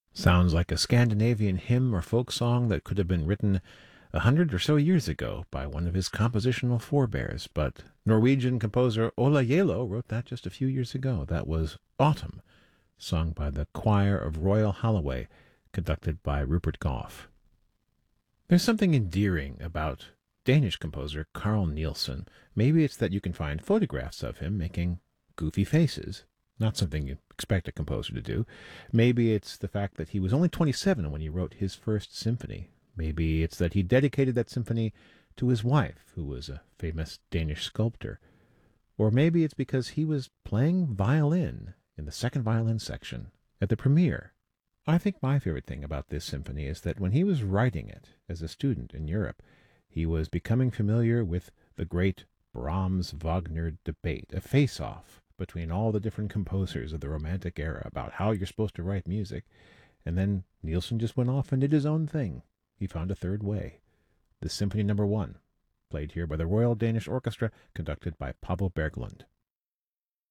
Sounds like a Scandinavian hymn or folk song that could have been written 100 or so years ago by one of his compositional forebears, but Norwegian composer Ola Yelo wrote that just a few years ago. That was Autumn, sung by the Choir of Royal Holloway, conducted by Rupert Goff. There's something endearing about Danish composer Carl Nielsen. Maybe it's that you can find photographs of him making goofy faces. Not something you expect a composer to do. Maybe it's the fact that he was only 27 when he wrote his first symphony. Maybe it's that he dedicated that symphony to his wife, who was a famous Danish sculptor. Or maybe it's because he was playing violin in the second violin section at the premiere. I think my favorite thing about this symphony is that when he was writing it as a student in Europe, he was becoming familiar with the great Brahms-Wagner debate, a face-off between all the different composers of the Romantic era about how you're supposed to write music, and then Nielsen just went off and did his own thing. He found a third way. The Symphony No. 1, played here by the Royal Danish Orchestra, conducted by Pavel Berglund.